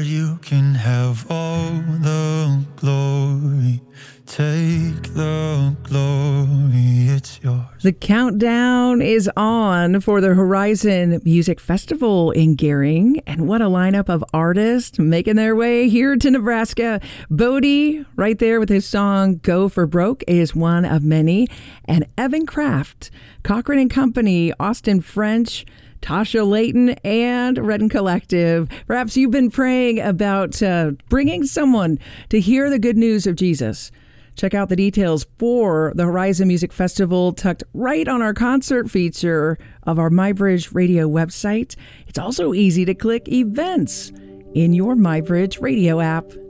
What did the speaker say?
you can have all the glory. Take the glory, it's yours. The countdown is on for the Horizon Music Festival in Gering. And what a lineup of artists making their way here to Nebraska. Bodie, right there with his song Go for Broke, is one of many. And Evan Kraft, Cochran and Company, Austin French, Tasha Layton, and Redden Collective. Perhaps you've been praying about bringing someone to hear the good news of Jesus. Check out the details for the Horizon Music Festival tucked right on our concert feature of our MyBridge Radio website. It's also easy to click events in your MyBridge Radio app.